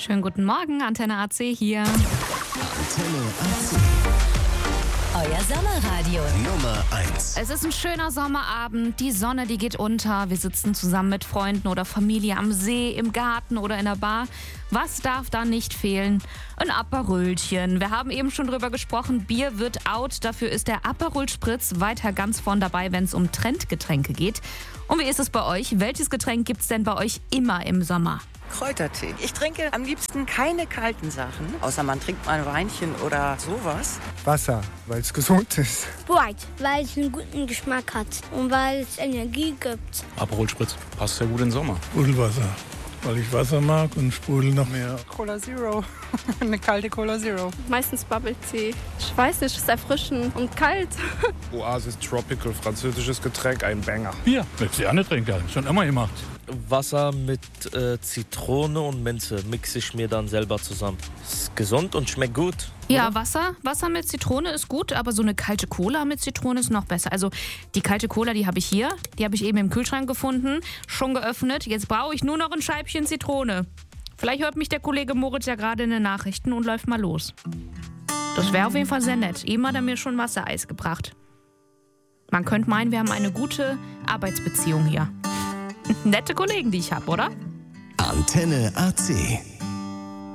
Schönen guten Morgen, Antenne AC hier. Antenne AC. Euer Sommerradio. Nummer 1. Es ist ein schöner Sommerabend, die Sonne, die geht unter. Wir sitzen zusammen mit Freunden oder Familie am See, im Garten oder in der Bar. Was darf da nicht fehlen? Ein Aperolchen. Wir haben eben schon drüber gesprochen, Bier wird out. Dafür ist der Aperol Spritz weiter ganz vorn dabei, wenn es um Trendgetränke geht. Und wie ist es bei euch? Welches Getränk gibt's denn bei euch immer im Sommer? Kräutertee. Ich trinke am liebsten keine kalten Sachen, außer man trinkt mal ein Weinchen oder sowas. Wasser, weil es gesund ist. Sprite, weil es einen guten Geschmack hat und weil es Energie gibt. Aperol Spritz passt sehr gut in den Sommer. Sprudelwasser, weil ich Wasser mag und Sprudel noch mehr. Cola Zero, eine kalte Cola Zero. Meistens Bubble Tea. Ich weiß nicht, es ist erfrischend und kalt. Oasis Tropical, französisches Getränk, ein Banger. Bier, möchte ich auch nicht trinken, schon immer gemacht. Wasser mit Zitrone und Minze mixe ich mir dann selber zusammen. Ist gesund und schmeckt gut. Ja, Wasser mit Zitrone ist gut, aber so eine kalte Cola mit Zitrone ist noch besser. Also die kalte Cola, die habe ich hier. Die habe ich eben im Kühlschrank gefunden, schon geöffnet. Jetzt brauche ich nur noch ein Scheibchen Zitrone. Vielleicht hört mich der Kollege Moritz ja gerade in den Nachrichten und läuft mal los. Das wäre auf jeden Fall sehr nett. Eben hat er mir schon Wassereis gebracht. Man könnte meinen, wir haben eine gute Arbeitsbeziehung hier. Nette Kollegen, die ich habe, oder? Antenne AC.